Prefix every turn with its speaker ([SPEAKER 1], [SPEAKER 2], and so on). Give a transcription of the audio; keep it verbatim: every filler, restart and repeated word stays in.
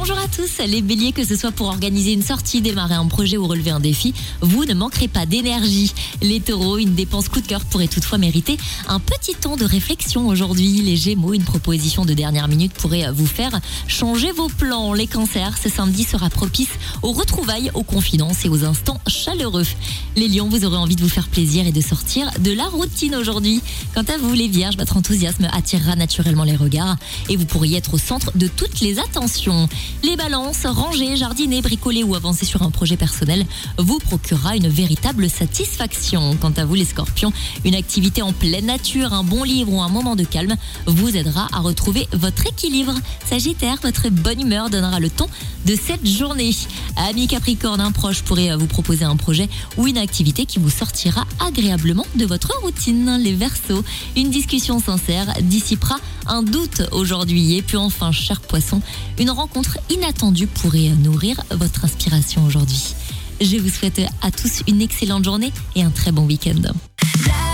[SPEAKER 1] Bonjour à tous, les béliers, que ce soit pour organiser une sortie, démarrer un projet ou relever un défi, vous ne manquerez pas d'énergie. Les taureaux, une dépense coup de cœur pourrait toutefois mériter un petit temps de réflexion aujourd'hui. Les gémeaux, une proposition de dernière minute pourrait vous faire changer vos plans. Les cancers, ce samedi sera propice aux retrouvailles, aux confidences et aux instants chaleureux. Les lions, vous aurez envie de vous faire plaisir et de sortir de la routine aujourd'hui. Quant à vous, les vierges, votre enthousiasme attirera naturellement les regards et vous pourriez être au centre de toutes les attentions. Les balances, ranger, jardiner, bricoler ou avancer sur un projet personnel vous procurera une véritable satisfaction. Quant à vous, les scorpions, une activité en pleine nature, un bon livre ou un moment de calme vous aidera à retrouver votre équilibre. Sagittaire, votre bonne humeur donnera le ton de cette journée. Amis Capricorne, un proche pourrait vous proposer un projet ou une activité qui vous sortira agréablement de votre routine. Les Verseaux, une discussion sincère dissipera un doute aujourd'hui. Et puis enfin, cher poisson, une rencontre inattendue pourrait nourrir votre inspiration aujourd'hui. Je vous souhaite à tous une excellente journée et un très bon week-end.